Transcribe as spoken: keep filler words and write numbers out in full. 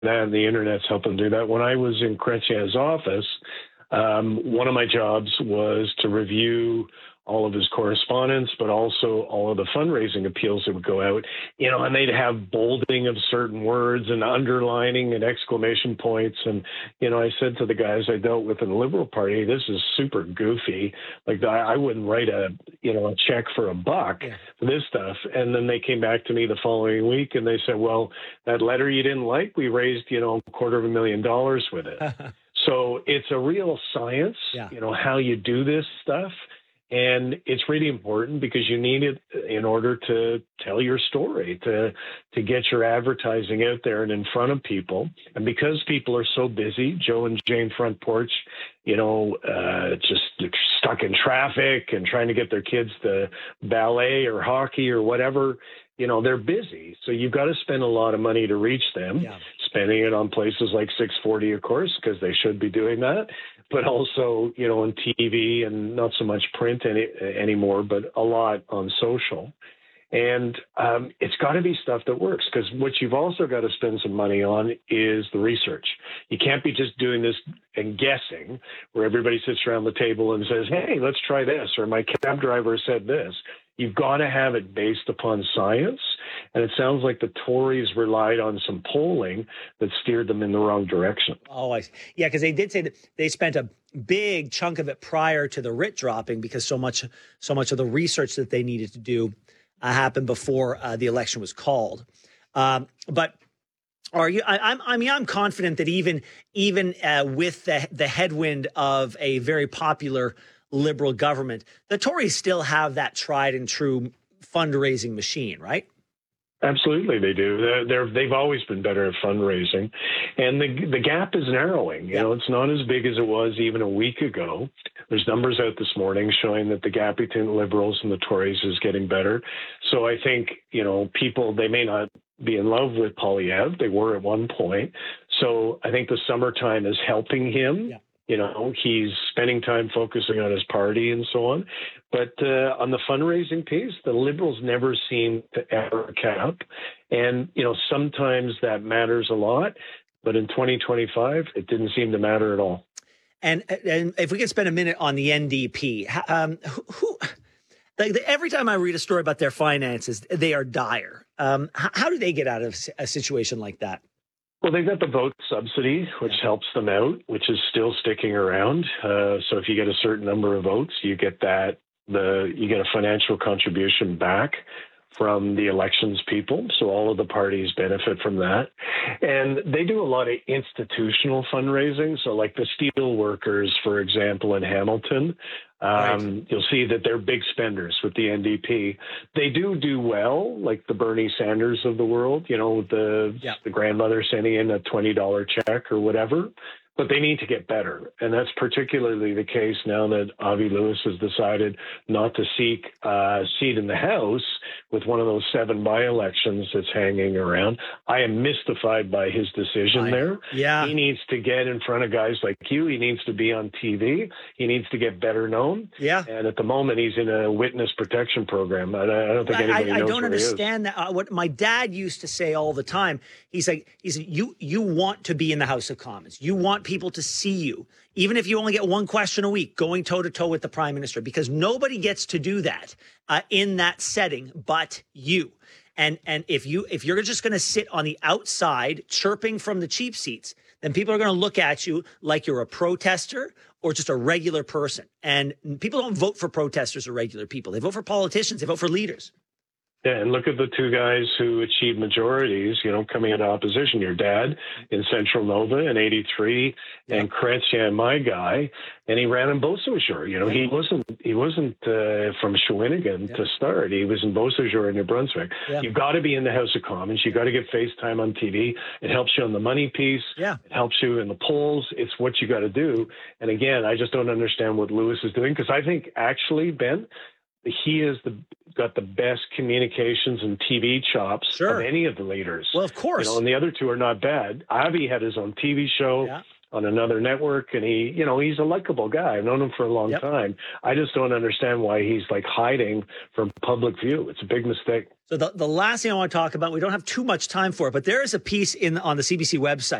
that, and the internet's helping do that. When I was in Chrétien's office, um, one of my jobs was to review all of his correspondence, but also all of the fundraising appeals that would go out, you know, and they'd have bolding of certain words and underlining and exclamation points. And, you know, I said to the guys I dealt with in the Liberal Party, this is super goofy. Like, I, I wouldn't write a, you know, a check for a buck yeah. for this stuff. And then they came back to me the following week and they said, well, that letter you didn't like, we raised, you know, a quarter of a million dollars with it. So it's a real science, yeah. you know, how you do this stuff. And it's really important because you need it in order to tell your story, to to get your advertising out there and in front of people. And because people are so busy, Joe and Jane Front Porch, you know, uh, just stuck in traffic and trying to get their kids to ballet or hockey or whatever, you know, they're busy. So you've got to spend a lot of money to reach them, yeah. spending it on places like six forty, of course, because they should be doing that. But also, you know, on T V and not so much print any, anymore, but a lot on social. And um, it's got to be stuff that works, because what you've also got to spend some money on is the research. You can't be just doing this and guessing, where everybody sits around the table and says, hey, let's try this, or my cab driver said this. You've got to have it based upon science. And it sounds like the Tories relied on some polling that steered them in the wrong direction. Oh, I, yeah, because they did say that they spent a big chunk of it prior to the writ dropping, because so much, so much of the research that they needed to do uh, happened before uh, the election was called. Um, but are you? I, I'm. I mean, I'm confident that even even uh, with the the headwind of a very popular Liberal government, the Tories still have that tried and true fundraising machine, right? Absolutely, they do. They're, they're, they've always been better at fundraising. And the the gap is narrowing. You yeah. know, it's not as big as it was even a week ago. There's numbers out this morning showing that the gap between the Liberals and the Tories is getting better. So I think, you know, people, they may not be in love with Poilievre. They were at one point. So I think the summertime is helping him. Yeah. You know, he's spending time focusing on his party and so on. But uh, on the fundraising piece, the Liberals never seem to ever cap. And, you know, sometimes that matters a lot. But in twenty twenty-five, it didn't seem to matter at all. And and if we can spend a minute on the N D P, um, who, who like every time I read a story about their finances, they are dire. Um, how, how do they get out of a situation like that? Well, they've got the vote subsidy, which helps them out, which is still sticking around. Uh, so if you get a certain number of votes, you get that the you get a financial contribution back from the elections people. So all of the parties benefit from that. And they do a lot of institutional fundraising. So like the steel workers, for example, in Hamilton, um, right. you'll see that they're big spenders with the N D P. They do do well, like the Bernie Sanders of the world, you know, the, yeah. the grandmother sending in a twenty dollar check or whatever. But they need to get better. And that's particularly the case now that Avi Lewis has decided not to seek a seat in the House with one of those seven by-elections that's hanging around. I am mystified by his decision I, there. Yeah. He needs to get in front of guys like you. He needs to be on T V. He needs to get better known. Yeah. And at the moment, he's in a witness protection program. I, I don't think anybody I, I knows don't where understand that. Uh, what my dad used to say all the time, he's like, he's you, you want to be in the House of Commons. You want people to see you, even if you only get one question a week, going toe to toe with the Prime Minister, because nobody gets to do that uh, in that setting but you. And and if you if you're just going to sit on the outside chirping from the cheap seats, then people are going to look at you like you're a protester or just a regular person. And people don't vote for protesters or regular people. They vote for politicians. They vote for leaders. Yeah, and look at the two guys who achieved majorities, you know, coming into opposition. Your dad in Central Nova in eighty-three, yep. and Chrétien, my guy, and he ran in Beausejour. You know, he wasn't he wasn't uh, from Shawinigan yep. to start. He was in Beausejour in New Brunswick. Yep. You've got to be in the House of Commons. You've got to get face time on T V. It helps you on the money piece. Yeah. It helps you in the polls. It's what you got to do. And again, I just don't understand what Lewis is doing, because I think actually, Ben, he has the got the best communications and T V chops sure. of any of the leaders. Well, of course. You know, and the other two are not bad. Avi had his own T V show. Yeah. on another network, and he, you know, he's a likable guy. I've known him for a long Yep. time. I just don't understand why he's like hiding from public view. It's a big mistake. So the, the last thing I want to talk about, we don't have too much time for it, but there is a piece in on the C B C website